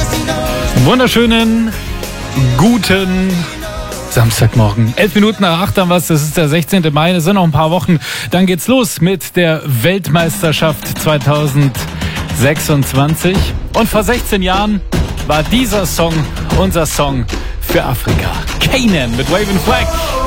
Wunderschönen guten Samstagmorgen. 11 Minuten nach 8 haben wir es. Das ist der 16. Mai. Es sind noch ein paar Wochen. Dann geht's los mit der Weltmeisterschaft 2026. Und vor 16 Jahren war dieser Song unser Song für Afrika. Canaan mit Waving Flag.